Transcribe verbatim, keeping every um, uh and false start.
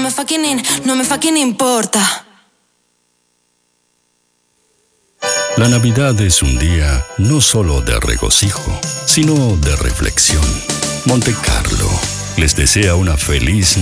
me fucking in, no me fucking importa. La Navidad es un día no solo de regocijo, sino de reflexión. Monte Carlo les desea una feliz